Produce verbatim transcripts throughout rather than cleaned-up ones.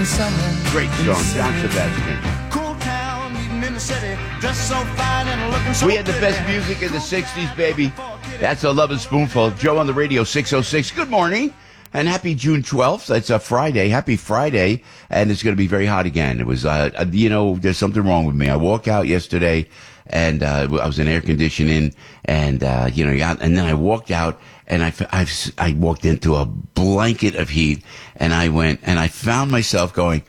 the summer. Great song, John Sebastian. Cool town, meeting in the city, dressed so fine and looking so We had the best music in the sixties, baby. That's a Lovin' Spoonful. Joe on the radio, six oh six. Good morning. And happy June twelfth. It's a Friday. Happy Friday. And it's going to be very hot again. It was, uh, you know, there's something wrong with me. I woke out yesterday and, uh, I was in air conditioning and, uh, you know, and then I walked out and I, I, I walked into a blanket of heat and I went and I found myself going,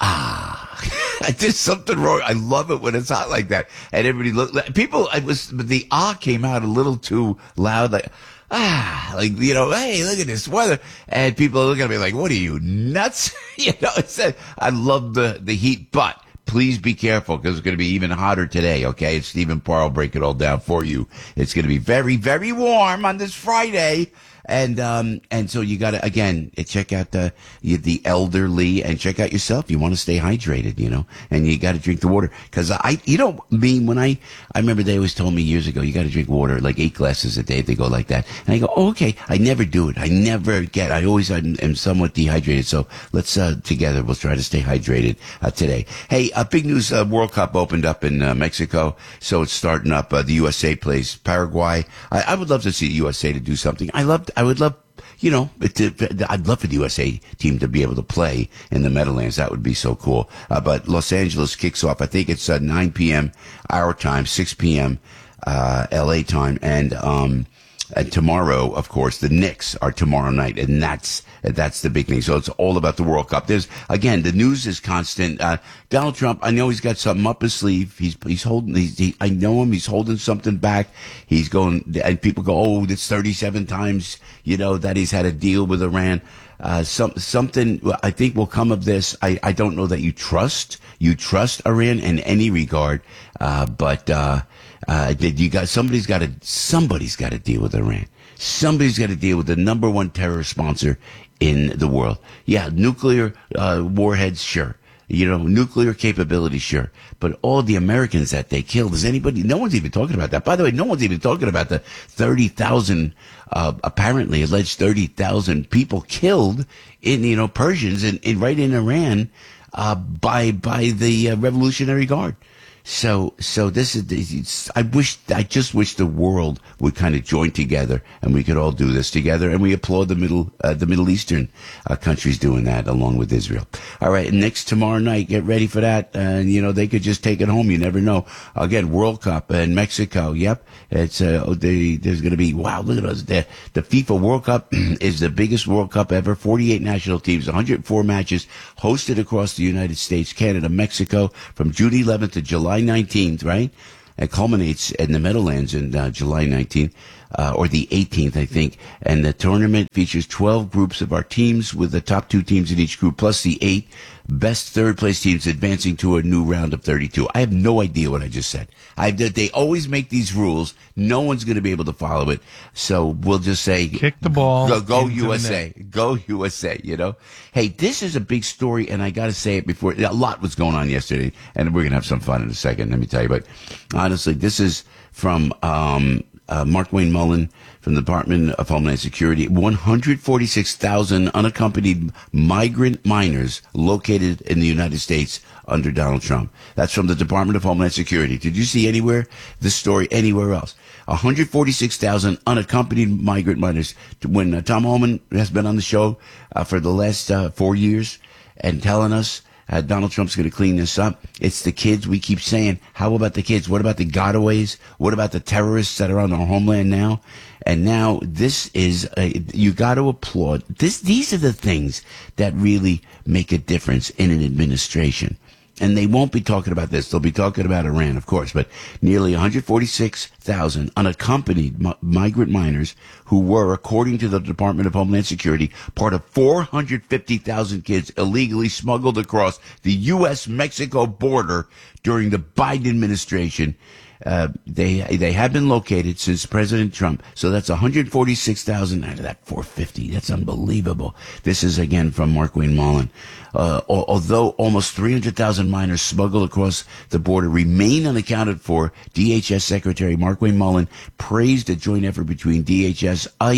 ah, I did something wrong. I love it when it's hot like that. And everybody looked, people, I was, the ah came out a little too loud. Like, ah, like, you know, hey, look at this weather. And people are looking at me like, what are you, nuts? you know, it's a, I love the, the heat, but please be careful because it's going to be even hotter today, okay? It's Stephen Parr will break it all down for you. It's going to be very, very warm on this Friday. And, um, and so you gotta, again, check out the, the elderly and check out yourself. You want to stay hydrated, you know, and you gotta drink the water. Cause I, you know, me, when I, I remember they always told me years ago, you gotta drink water, like eight glasses a day. They go like that. And I go, oh, okay. I never do it. I never get, I always am, am somewhat dehydrated. So let's, uh, together, we'll try to stay hydrated, uh, today. Hey, uh, big news, uh, World Cup opened up in, uh, Mexico. So it's starting up, uh, the U S A plays Paraguay. I, I would love to see the U S A to do something. I loved, I would love, you know, to, I'd love for the U S A team to be able to play in the Meadowlands. That would be so cool. Uh, but Los Angeles kicks off. I think it's uh, nine p.m. our time, six p.m. Uh, L A time. And, um, and tomorrow, of course, the Knicks are tomorrow night, and that's that's the big thing. So it's all about the World Cup. There's again, the news is constant. Uh, Donald Trump, I know he's got something up his sleeve. He's he's holding. He's, he, I know him. He's holding something back. He's going, and people go, "Oh, it's thirty-seven times." You know that he's had a deal with Iran. Uh, some something I think will come of this. I I don't know that you trust you trust Iran in any regard, uh, but. Uh, Uh, you got, somebody's got to, somebody's got to deal with Iran. Somebody's got to deal with the number one terror sponsor in the world. Yeah, nuclear, uh, warheads, sure. You know, nuclear capability, sure. But all the Americans that they killed, is anybody, no one's even talking about that. By the way, no one's even talking about the thirty thousand, uh, apparently alleged thirty thousand people killed in, you know, Persians in, in right in Iran, uh, by, by the uh, Revolutionary Guard. So, so this is, I wish, I just wish the world would kind of join together and we could all do this together. And we applaud the Middle, uh, the Middle Eastern uh, countries doing that along with Israel. All right. Next tomorrow night, get ready for that. And, you know, they could just take it home. You never know. Again, World Cup in Mexico. Yep. It's, uh, they, there's going to be, wow, look at us. The, the FIFA World Cup is the biggest World Cup ever. forty-eight national teams, one hundred four matches hosted across the United States, Canada, Mexico from June eleventh to July nineteenth, right? It culminates in the Meadowlands in uh, July nineteenth, uh, or the eighteenth, I think. And the tournament features twelve groups of our teams with the top two teams in each group, plus the eight best third place teams advancing to a new round of thirty-two. I have no idea what I just said. I They always make these rules. No one's going to be able to follow it. So we'll just say, kick the ball. Go, go U S A. Go U S A, you know? Hey, this is a big story, and I got to say it before. A lot was going on yesterday, and we're going to have some fun in a second, let me tell you. But honestly, this is from um, uh, Mark Wayne Mullen from the Department of Homeland Security. one hundred forty-six thousand unaccompanied migrant minors located in the United States under Donald Trump. That's from the Department of Homeland Security. Did you see anywhere this story anywhere else? one hundred forty-six thousand unaccompanied migrant minors. When uh, Tom Homan has been on the show uh, for the last uh, four years and telling us Uh, Donald Trump's going to clean this up. It's the kids. We keep saying, how about the kids? What about the gotaways? What about the terrorists that are on our homeland now? And now this is, a, you got to applaud. This, these are the things that really make a difference in an administration. And they won't be talking about this. They'll be talking about Iran, of course, but nearly one hundred forty-six thousand unaccompanied mi- migrant minors who were, according to the Department of Homeland Security, part of four hundred fifty thousand kids illegally smuggled across the U S Mexico border during the Biden administration. Uh, they they have been located since President Trump. So that's one hundred forty-six thousand out of that four hundred fifty. That's unbelievable. This is, again, from Mark Wayne Mullen. Uh, although almost three hundred thousand minors smuggled across the border remain unaccounted for, D H S Secretary Mark Wayne Mullen praised a joint effort between D H S, ICE,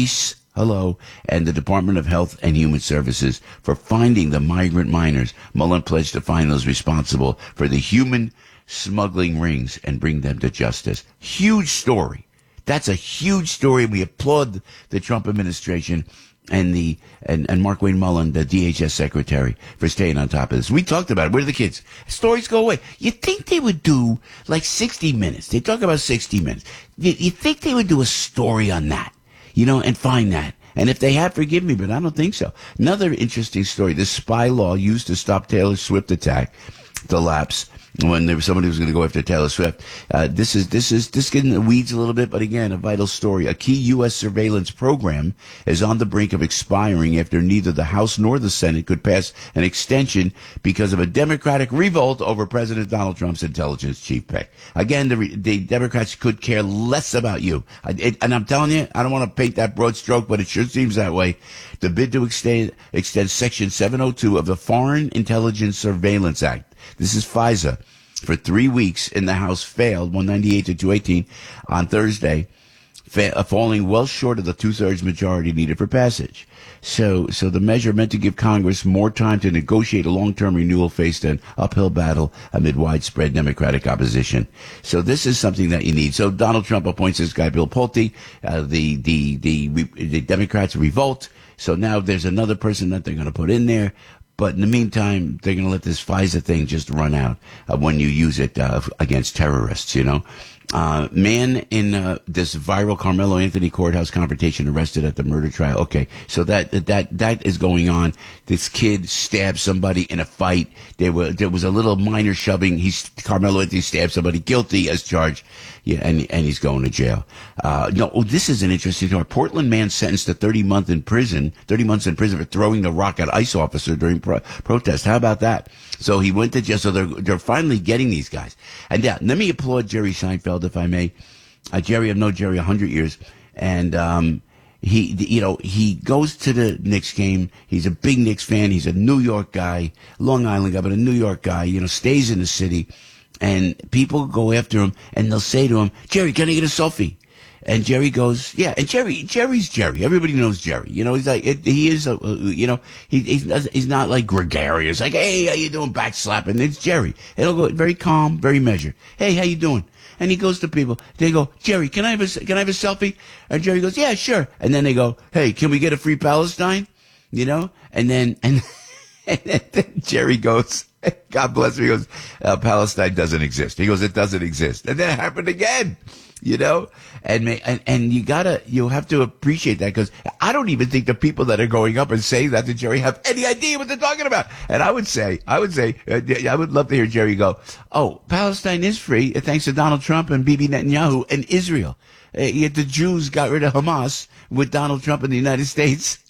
hello, and the Department of Health and Human Services for finding the migrant minors. Mullen pledged to find those responsible for the human smuggling rings and bring them to justice. Huge story. That's a huge story. We applaud the Trump administration and the and, and Mark Wayne Mullen, the D H S secretary, for staying on top of this. We talked about it. Where do the kids? Stories go away. You think they would do like sixty minutes? They talk about sixty minutes. You, you think they would do a story on that, you know, and find that? And if they have, forgive me, but I don't think so. Another interesting story. The spy law used to stop Taylor Swift attack, the lapse, when there was somebody who was going to go after Taylor Swift. Uh, this is, this is, this getting the weeds a little bit, but again, a vital story. A key U S surveillance program is on the brink of expiring after neither the House nor the Senate could pass an extension because of a Democratic revolt over President Donald Trump's intelligence chief pick. Again, the, the Democrats could care less about you. It, and I'm telling you, I don't want to paint that broad stroke, but it sure seems that way. The bid to extend, extend Section seven oh two of the Foreign Intelligence Surveillance Act, this is FISA, for three weeks in the House failed, one ninety-eight to two eighteen on Thursday, fa- falling well short of the two-thirds majority needed for passage. So, so the measure meant to give Congress more time to negotiate a long-term renewal faced an uphill battle amid widespread Democratic opposition. So this is something that you need. So Donald Trump appoints this guy, Bill Pulte. Uh, the, the, the, the Democrats revolt. So now there's another person that they're going to put in there. But in the meantime, they're going to let this FISA thing just run out uh, when you use it uh, against terrorists, you know. Uh, man in uh, this viral Carmelo Anthony courthouse confrontation arrested at the murder trial. Okay, so that that that is going on. This kid stabbed somebody in a fight. There were there was a little minor shoving. He's Carmelo Anthony stabbed somebody, guilty as charged. Yeah, and and he's going to jail. Uh, no, oh, this is an interesting story. Portland man sentenced to thirty months in prison, thirty months in prison for throwing the rock at ICE officer during pro- protest. How about that? So he went to jail. So they're they're finally getting these guys. And yeah, let me applaud Jerry Seinfeld, if I may. Uh, Jerry, I've known Jerry a hundred years, and um, he, you know, he goes to the Knicks game. He's a big Knicks fan. He's a New York guy, Long Island guy, but a New York guy. You know, stays in the city. And people go after him, and they'll say to him, Jerry, can I get a selfie? And Jerry goes, yeah. And Jerry, Jerry's Jerry. Everybody knows Jerry. You know, he's like, it, he is, a, you know, he, he's, he's not like gregarious, like, hey, how you doing, backslapping. It's Jerry. It'll go very calm, very measured. Hey, how you doing? And he goes to people. They go, Jerry, can I have a, can I have a selfie? And Jerry goes, yeah, sure. And then they go, hey, can we get a free Palestine? You know? And then, and, and then Jerry goes, God bless him. He goes, uh, Palestine doesn't exist. He goes, it doesn't exist. And then it happened again, you know, and, and, and you gotta, you have to appreciate that, because I don't even think the people that are going up and saying that to Jerry have any idea what they're talking about. And I would say, I would say, uh, I would love to hear Jerry go, oh, Palestine is free thanks to Donald Trump and Bibi Netanyahu and Israel. Uh, yet the Jews got rid of Hamas with Donald Trump in the United States.